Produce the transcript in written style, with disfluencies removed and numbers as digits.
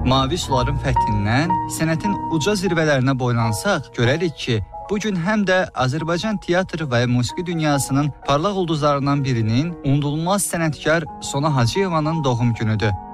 Mavi suların fəthindən sənətin uca zirvələrinə boylansaq, görərik ki, bugün həm də Azərbaycan teatr və musiqi dünyasının parlaq ulduzlarından birinin, unudulmaz sənətkar Sona Hacıyevanın doğum günüdür.